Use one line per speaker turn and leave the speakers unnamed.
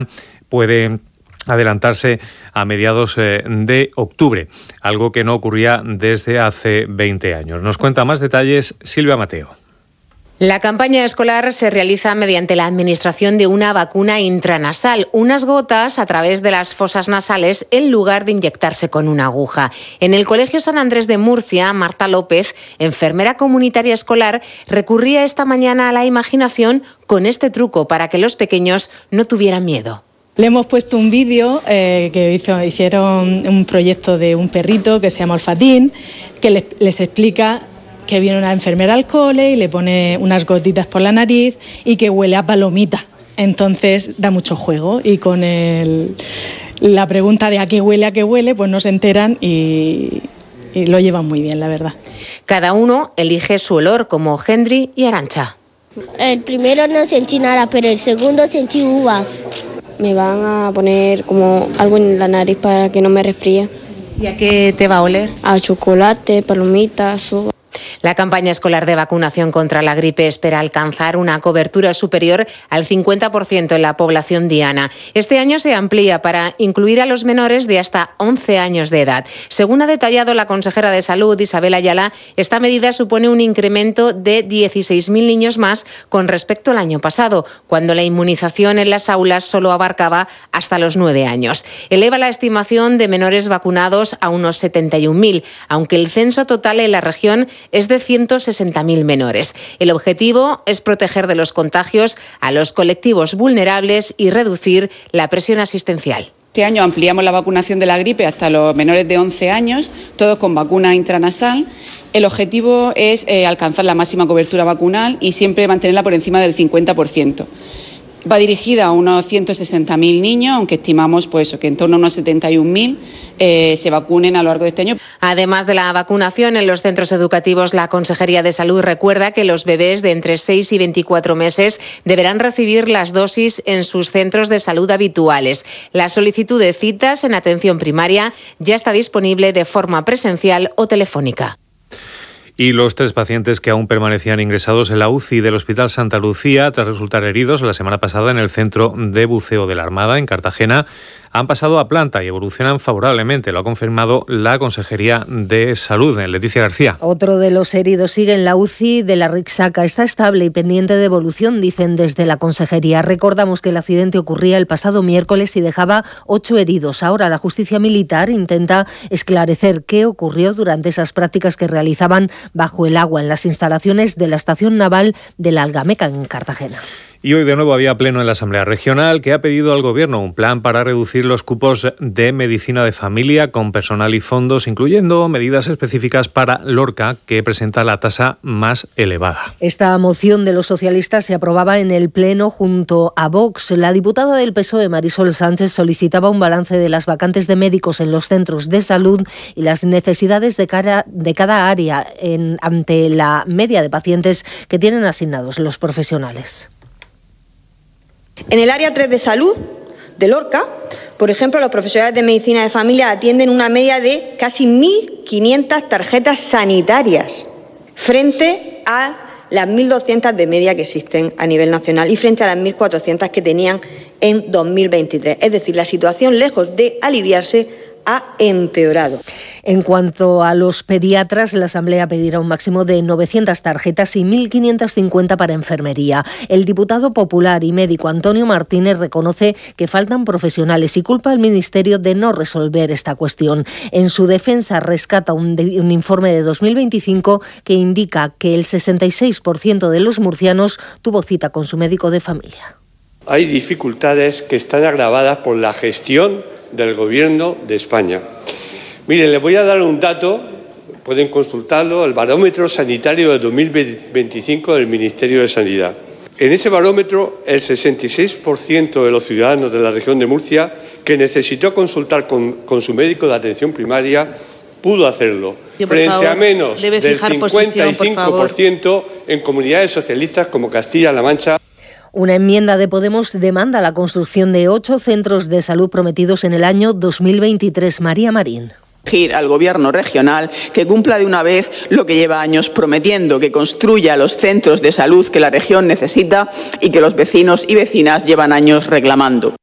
puede adelantarse a mediados de octubre, algo que no ocurría desde hace 20 años. Nos cuenta más detalles Silvia Mateo.
La campaña escolar se realiza mediante la administración de una vacuna intranasal, unas gotas a través de las fosas nasales en lugar de inyectarse con una aguja. En el Colegio San Andrés de Murcia, Marta López, enfermera comunitaria escolar, recurría esta mañana a la imaginación con este truco para que los pequeños no tuvieran miedo.
Le hemos puesto un vídeo que hicieron un proyecto de un perrito que se llama Olfatín, que les explica que viene una enfermera al cole y le pone unas gotitas por la nariz y que huele a palomita. Entonces da mucho juego y con la pregunta de a qué huele, pues no se enteran y lo llevan muy bien, la verdad.
Cada uno elige su olor, como Hendry y Arantxa.
El primero no sentí nada, pero el segundo sentí uvas.
Me van a poner como algo en la nariz para que no me resfríe.
¿Y a qué te va a oler?
A chocolate, palomitas, uvas.
La campaña escolar de vacunación contra la gripe espera alcanzar una cobertura superior al 50% en la población diana. Este año se amplía para incluir a los menores de hasta 11 años de edad. Según ha detallado la consejera de Salud, Isabel Ayala, esta medida supone un incremento de 16.000 niños más con respecto al año pasado, cuando la inmunización en las aulas solo abarcaba hasta los 9 años. Eleva la estimación de menores vacunados a unos 71.000, aunque el censo total en la región es de 160.000 menores. El objetivo es proteger de los contagios a los colectivos vulnerables y reducir la presión asistencial.
Este año ampliamos la vacunación de la gripe hasta los menores de 11 años, todos con vacuna intranasal. El objetivo es alcanzar la máxima cobertura vacunal y siempre mantenerla por encima del 50%. Va dirigida a unos 160.000 niños, aunque estimamos que en torno a unos 71.000 se vacunen a lo largo de este año.
Además de la vacunación en los centros educativos, la Consejería de Salud recuerda que los bebés de entre 6 y 24 meses deberán recibir las dosis en sus centros de salud habituales. La solicitud de citas en atención primaria ya está disponible de forma presencial o telefónica.
Y los 3 pacientes que aún permanecían ingresados en la UCI del Hospital Santa Lucía tras resultar heridos la semana pasada en el Centro de Buceo de la Armada, en Cartagena, han pasado a planta y evolucionan favorablemente. Lo ha confirmado la Consejería de Salud, Leticia García.
Otro de los heridos sigue en la UCI de la Rixaca. Está estable y pendiente de evolución, dicen desde la Consejería. Recordamos que el accidente ocurría el pasado miércoles y dejaba 8 heridos. Ahora la justicia militar intenta esclarecer qué ocurrió durante esas prácticas que realizaban bajo el agua en las instalaciones de la Estación Naval de la Algameca, en Cartagena.
Y hoy de nuevo había pleno en la Asamblea Regional, que ha pedido al Gobierno un plan para reducir los cupos de medicina de familia con personal y fondos, incluyendo medidas específicas para Lorca, que presenta la tasa más elevada.
Esta moción de los socialistas se aprobaba en el Pleno junto a Vox. La diputada del PSOE, Marisol Sánchez, solicitaba un balance de las vacantes de médicos en los centros de salud y las necesidades de cada área ante la media de pacientes que tienen asignados los profesionales.
En el área 3 de salud de Lorca, por ejemplo, los profesionales de medicina de familia atienden una media de casi 1.500 tarjetas sanitarias frente a las 1.200 de media que existen a nivel nacional y frente a las 1.400 que tenían en 2023. Es decir, la situación, lejos de aliviarse, ha empeorado.
En cuanto a los pediatras, la Asamblea pedirá un máximo de 900 tarjetas y 1.550 para enfermería. El diputado popular y médico Antonio Martínez reconoce que faltan profesionales y culpa al Ministerio de no resolver esta cuestión. En su defensa rescata un informe de 2025 que indica que el 66% de los murcianos tuvo cita con su médico de familia.
Hay dificultades que están agravadas por la gestión del Gobierno de España. Miren, les voy a dar un dato, pueden consultarlo, el barómetro sanitario de 2025 del Ministerio de Sanidad. En ese barómetro, el 66% de los ciudadanos de la región de Murcia que necesitó consultar con su médico de atención primaria pudo hacerlo, frente a menos del 55% en comunidades socialistas como Castilla-La Mancha.
Una enmienda de Podemos demanda la construcción de 8 centros de salud prometidos en el año 2023. María Marín.
Exigir al Gobierno regional que cumpla de una vez lo que lleva años prometiendo, que construya los centros de salud que la región necesita y que los vecinos y vecinas llevan años reclamando.